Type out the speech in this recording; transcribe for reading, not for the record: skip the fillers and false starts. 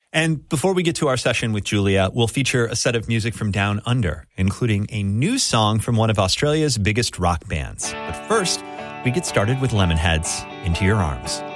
And before we get to our session with Julia, we'll feature a set of music from Down Under, including a new song from one of Australia's biggest rock bands. But first, we get started with Lemonheads, Into Your Arms.